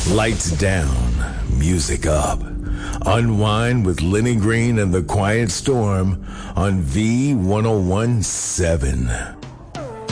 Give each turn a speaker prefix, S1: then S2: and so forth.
S1: Lights down, music up. Unwind with Lenny Green and the Quiet Storm on V1017.